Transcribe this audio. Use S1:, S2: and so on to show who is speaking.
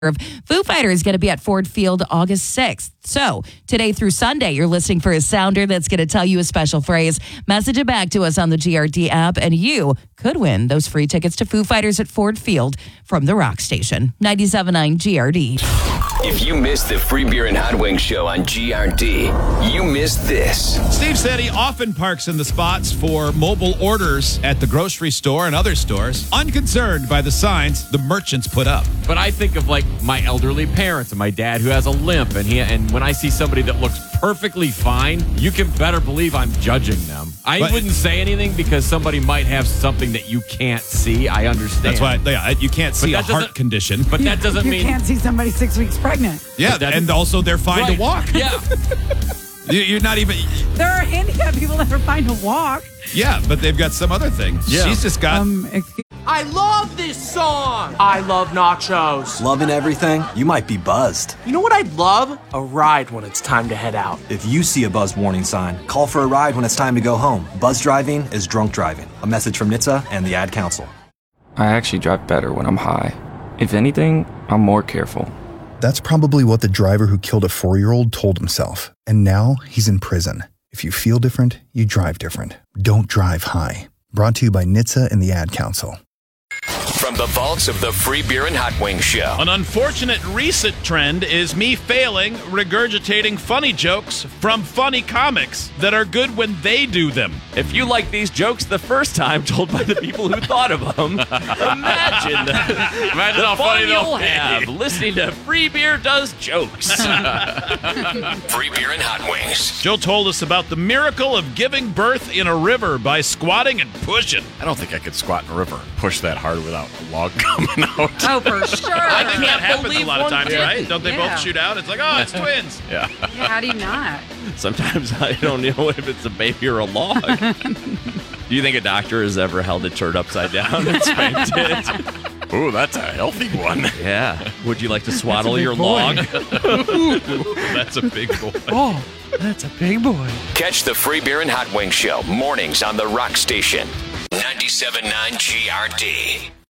S1: Foo Fighters is going to be at Ford Field August 6th. So today through Sunday, you're listening for a sounder that's going to tell you a special phrase. Message it back to us on the GRD app, and you could win those free tickets to Foo Fighters at Ford Field from the Rock Station. 97.9 GRD.
S2: If you missed the Free Beer and Hot Wings show on GRD, you missed this.
S3: Steve said he often parks in the spots for mobile orders at the grocery store and other stores, unconcerned by the signs the merchants put up.
S4: But I think of like my elderly parents and my dad who has a limp, and when I see somebody that looks perfectly fine, you can better believe I'm judging them. I wouldn't say anything because somebody might have something that you can't see. I understand.
S3: That's why you can't see a heart condition.
S4: But that doesn't mean
S5: you can't see somebody 6 weeks pregnant.
S3: Yeah, and also they're fine to walk.
S4: Yeah.
S3: You're not even...
S5: There are handicapped people that are fine to walk.
S3: Yeah, but they've got some other things.
S4: Yeah.
S3: She's just got...
S6: I love this song. I love nachos.
S7: Loving everything? You might be buzzed.
S6: You know what I'd love? A ride when it's time to head out.
S7: If you see a buzz warning sign, call for a ride when it's time to go home. Buzz driving is drunk driving. A message from NHTSA and the Ad Council.
S8: I actually drive better when I'm high. If anything, I'm more careful.
S9: That's probably what the driver who killed a 4-year-old told himself. And now he's in prison. If you feel different, you drive different. Don't drive high. Brought to you by NHTSA and the Ad Council.
S2: From the vaults of the Free Beer and Hot Wings show.
S3: An unfortunate recent trend is me failing regurgitating funny jokes from funny comics that are good when they do them.
S4: if you like these jokes the first time told by the people who thought of them, imagine the
S10: how
S4: fun
S10: funny they'll
S4: you'll
S10: be.
S4: have listening to Free Beer Does Jokes.
S2: Free Beer and Hot Wings.
S3: Joe told us about the miracle of giving birth in a river by squatting and pushing.
S10: I don't think I could squat in a river and push that hard without a log coming out.
S5: Oh, for sure.
S3: I think that
S4: can't
S3: happens a
S4: believe
S3: lot of
S4: one
S3: times,
S4: did.
S3: right? Don't they
S5: Yeah.
S3: both shoot out? It's like, oh, it's twins.
S10: Yeah.
S5: Yeah, how do you not?
S4: Sometimes I don't know if it's a baby or a log. Do you think a doctor has ever held a turd upside down and spanked it?
S10: Ooh, that's a healthy one.
S4: Yeah. Would you like to swaddle your
S5: boy.
S4: log?
S3: That's a big boy.
S5: Oh, that's a big boy.
S2: Catch the Free Beer and Hot Wings show mornings on the Rock Station. 97.9 GRD.